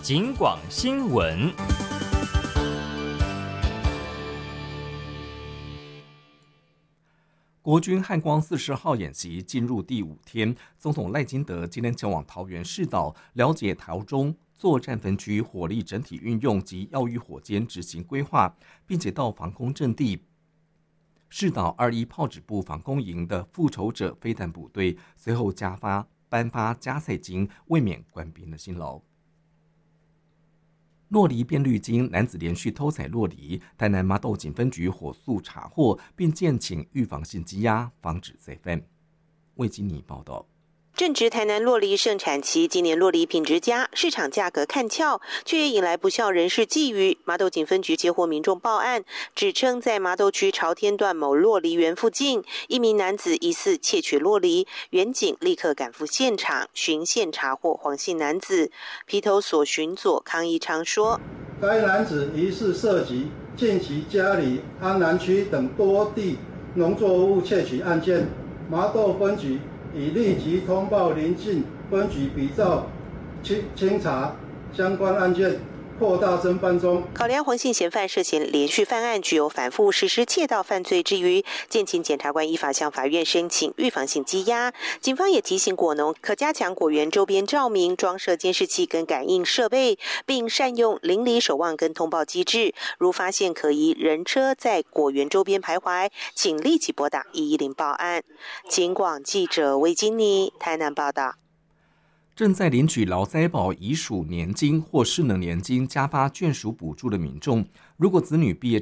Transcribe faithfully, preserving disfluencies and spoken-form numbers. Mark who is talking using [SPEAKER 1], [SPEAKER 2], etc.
[SPEAKER 1] 警广新闻。国军汉光四十号演习进入第五天，总统赖清德今天前往桃园市岛，了解桃中作战分区火力整体运用及耀域火箭执行规划，并且到防空阵地市岛二一炮指部防空营的复仇者飞弹部队，随后加发颁发加赛金，慰勉官兵的辛劳。酪梨变绿金，男子连续偷采酪梨，台南麻豆警分局火速查获，并建请预防性羁押，防止再犯。魏金妮报道。
[SPEAKER 2] 正值台南酪梨盛产期，今年酪梨品质佳，市场价格看俏，却也引来不肖人士觊觎。麻豆警分局接获民众报案，指称在麻豆区朝天段某酪梨园附近，一名男子疑似窃取酪梨，员警立刻赶赴现场，循线查获黄姓男子。皮头所巡佐康义昌说，
[SPEAKER 3] 该男子疑似涉及近期家里安南区等多地农作物窃取案件，麻豆分局已立即通报邻近分局，比照清清查相关案件，扩大侦办中。
[SPEAKER 2] 考量黄姓嫌犯涉嫌连续犯案，具有反复实施窃盗犯罪之余，建请检察官依法向法院申请预防性羁押。警方也提醒果农，可加强果园周边照明，装设监视器跟感应设备，并善用邻里守望跟通报机制。如发现可疑人车在果园周边徘徊，请立即拨打一一零报案。警广记者魏金妮台南报道。
[SPEAKER 1] 正在领取劳灾保遗属年金或失能年金加发眷属补助的民众，如果子女毕业